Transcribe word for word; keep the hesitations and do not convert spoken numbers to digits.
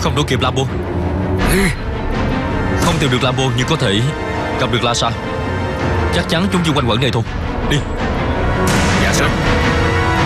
Không đuổi kịp Lambo. Không tìm được Lambo nhưng có thể gặp được Lhasa. Chắc chắn chúng chỉ quanh quẩn đây thôi. Đi. Dạ sir.